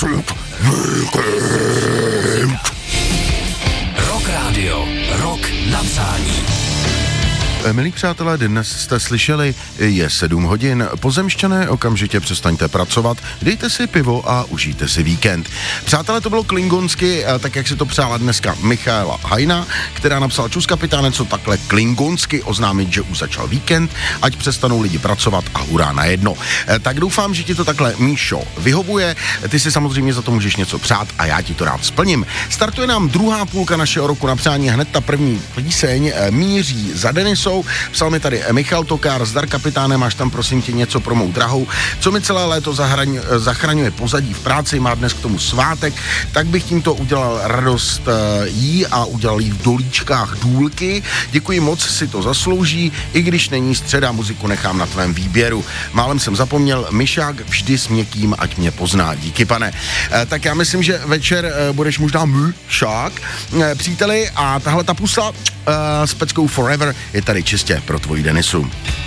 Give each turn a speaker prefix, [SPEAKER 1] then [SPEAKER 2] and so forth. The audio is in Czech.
[SPEAKER 1] Rock Radio, rok na přání.
[SPEAKER 2] Milí přátelé, dnes jste slyšeli, je 7 hodin, pozemšťané, okamžitě přestaňte pracovat, dejte si pivo a užijte si víkend. Přátelé, to bylo klingonsky, tak jak si to přála dneska Michaela Hajna, která napsala: čus kapitáne, co takhle klingonsky oznámit, že už začal víkend, ať přestanou lidi pracovat a hurá na jedno. Tak doufám, že ti to takhle, Míšo, vyhovuje, ty si samozřejmě za to můžeš něco přát a já ti to rád splním. Startuje nám druhá půlka našeho roku na přání, hned ta první píseň míří za Denisou. Psal mi tady Michal Tokár: zdar kapitáne, máš tam prosím tě něco pro mou drahou, co mi celé léto zachraňuje pozadí v práci, má dnes k tomu svátek, tak bych tímto udělal radost jí a udělal jí v dolíčkách důlky. Děkuji moc, si to zaslouží, i když není středa, muziku nechám na tvém výběru. Málem jsem zapomněl, Myšák vždy s měkkým, ať mě pozná. Díky, pane. Tak já myslím, že večer budeš možná Myšák, příteli, a tahle ta pusa s peckou Forever je tady čistě pro tvoji Denisu.